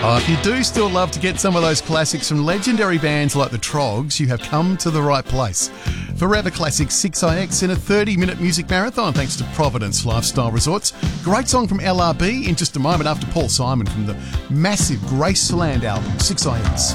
Oh, if you do still love to get some of those classics from legendary bands like the Troggs, you have come to the right place. Forever Classic 6IX in a 30-minute music marathon thanks to Providence Lifestyle Resorts. Great song from LRB in just a moment after Paul Simon from the massive Graceland album, 6IX.